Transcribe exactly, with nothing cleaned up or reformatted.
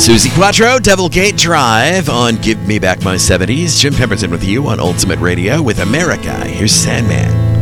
Susie Quattro, Devil Gate Drive on Give Me Back My seventies. Jim Pemberton with you on Ultimate Radio with America. Here's Sandman.